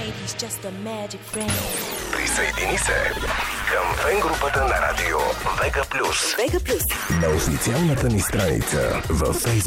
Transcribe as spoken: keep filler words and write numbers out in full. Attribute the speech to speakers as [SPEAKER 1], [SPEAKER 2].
[SPEAKER 1] Присъедини се към фен групата на радио Вега Плюс. Вега Плюс на официалната ни страница във Facebook.